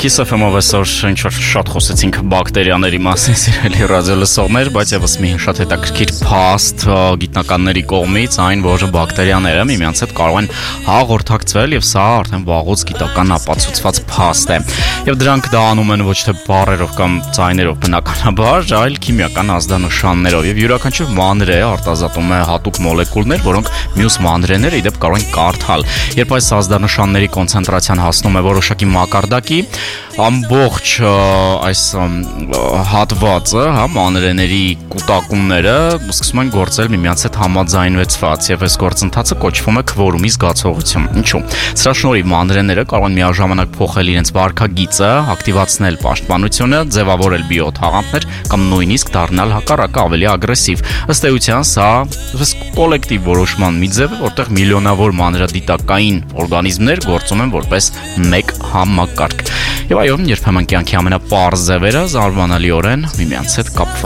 Kiss FM-ով այսօր ինչ-որ շատ խոսեցինք բակտերիաների մասին, սիրելի ռադիոլսողներ, բայց եւս մի շատ հետաքրքիր փաստ գիտնականների կողմից, այն որ բակտերիաները միմյանց հետ կարող են հաղորդակցվել եւ սա արդեն վաղուց գիտական ապացուցված փաստ է։ Եվ դրանք դա անում են ոչ թե բառերով կամ ձայներով բնականաբար, այլ քիմիական ազդանշաններով եւ յուրաքանչյուր մանրե արտազատում է հատուկ մոլեկուլներ, որոնք մյուս մանրեները իդեպ կարող են կարդալ։ Երբ այս ազդանշանների կոնցենտրացիան հասնում է որոշակի մակարդակի, ամբողջ այս հատվածը, մանրեների կուտակումները սկսում են գործել միմյանց հետ համաձայնվեցված եւ այս գործընթացը կոչվում է քվորումի զգացողություն։ Ինչու՞։ Սրա շնորհիվ մանրեները կարող են միաժամանակ փոխել իրենց վարքագիծը, ակտիվացնել պաշտպանությունը, ձևավորել բիոտաղանթներ կամ նույնիսկ դառնալ հակառակը ավելի ագրեսիվ։ Ըստ էության սա կոլեկտիվ որոշման մի ձև է, որտեղ միլիոնավոր մանրադիտակային օրգանիզմներ գործում են որպես մեկ համակարգ։ Եվ այո, երբեմն կյանքի ամենապարզ ձևերը զարմանալիորեն միմյանց հետ կապված